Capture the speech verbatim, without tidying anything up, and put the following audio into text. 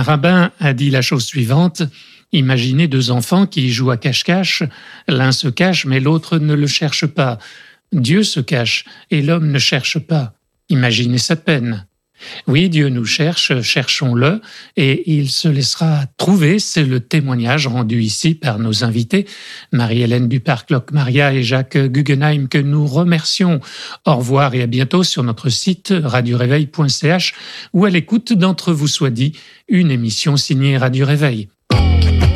rabbin a dit la chose suivante. Imaginez deux enfants qui jouent à cache-cache. L'un se cache, mais l'autre ne le cherche pas. Dieu se cache et l'homme ne cherche pas. Imaginez sa peine. Oui, Dieu nous cherche, cherchons-le, et il se laissera trouver. C'est le témoignage rendu ici par nos invités, Marie-Hélène Buparc-Locmaria et Jacques Guggenheim, que nous remercions. Au revoir et à bientôt sur notre site radio réveil point c h, où à l'écoute d'Entre vous soit dit, une émission signée Radio Réveil.